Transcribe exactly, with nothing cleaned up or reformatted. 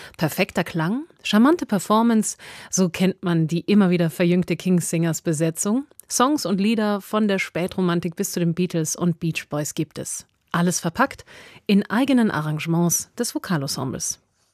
Perfekter Klang, charmante Performance, so kennt man die immer wieder verjüngte Kings-Singers-Besetzung. Songs und Lieder von der Spätromantik bis zu den Beatles und Beach Boys gibt es. Alles verpackt in eigenen Arrangements des Vokalensembles.